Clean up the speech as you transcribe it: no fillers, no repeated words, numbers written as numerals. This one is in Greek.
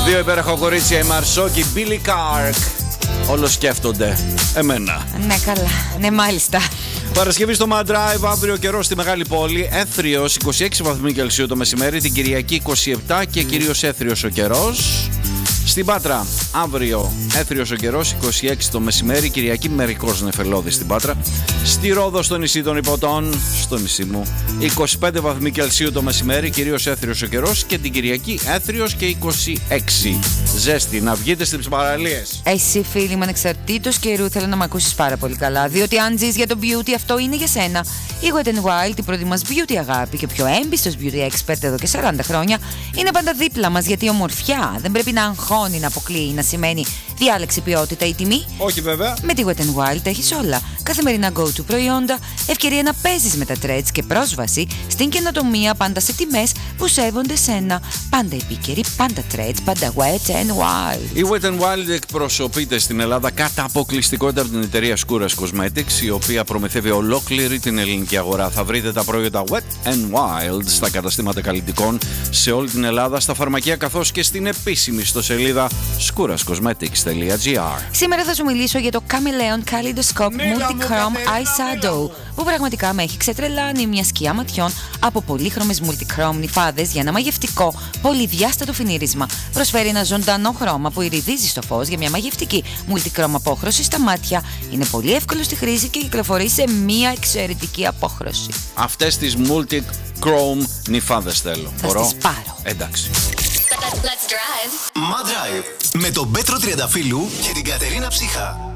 Δύο υπέροχα κορίτσια, η Μαρσό και η Μπίλι Κάρκ. Όλο σκέφτονται εμένα. Ναι, καλά. Ναι, μάλιστα. Παρασκευή στο Mad Drive, αύριο καιρό στη μεγάλη πόλη. Έθριος 26 βαθμοί Κελσίου το μεσημέρι, την Κυριακή 27 και κυρίως έθριος ο καιρός. Στην Πάτρα, αύριο έθριος ο καιρός, 26 το μεσημέρι, Κυριακή μερικός νεφελώδης στην Πάτρα. Στη Ρόδο, στο νησί των Ιππωτών, στο νησί μου, 25 βαθμοί Κελσίου το μεσημέρι, κυρίως έθριος ο καιρός και την Κυριακή έθριος και 26. Ζέστη, να βγείτε στις παραλίες. Εσύ, φίλοι μου, ανεξαρτήτως καιρού, θέλω να με ακούσεις πάρα πολύ καλά. Διότι αν ζεις για το beauty, αυτό είναι για σένα. Η Wet n Wild, η πρώτη μας beauty αγάπη και πιο έμπιστος beauty expert εδώ και 40 χρόνια, είναι πάντα δίπλα μας, γιατί η ομορφιά δεν πρέπει να αγχώνει, να αποκλείει, να σημαίνει διάλεξη, ποιότητα ή τιμή. Όχι βέβαια. Με τη Wet n Wild έχεις όλα. Καθημερινά go-to προϊόντα, ευκαιρία να παίζεις με τα trends και πρόσβαση στην καινοτομία, πάντα σε τιμές που σέβονται σένα. Πάντα επίκαιρη, πάντα trends, πάντα Wet n Wild. Η Wet n Wild εκπροσωπείται στην Ελλάδα κατά αποκλειστικότητα από την εταιρεία Skouras Cosmetics, η οποία προμηθεύει ολόκληρη την ελληνική αγορά. Θα βρείτε τα προϊόντα Wet n Wild στα καταστήματα καλλιτικών σε όλη την Ελλάδα, στα φαρμακεία καθώς και στην επίσημη ιστοσελίδα skourascosmetics.gr. Σήμερα θα σου μιλήσω για το Chameleon Kaleidoscope Multichrome Eyeshadow, που πραγματικά με έχει ξετρελάνει. Μια σκιά ματιών από πολύχρωμες multichrome νυφάδες για ένα μαγευτικό πολυδιάστατο φινίρισμα. Προσφέρει ένα ζωντανό χρώμα που ηριδίζει στο φως για μια μαγευτική multichrome απόχρωση στα μάτια. Είναι πολύ εύκολο στη χρήση και κυκλοφορεί σε μια εξαιρετική απόχρωση. Αυτές τις multichrome νυφάδες θέλω. Θα τις πάρω. Εντάξει. Let's drive. Mad Drive με τον Πέτρο Τριανταφύλου και την Κατερίνα Ψυχά.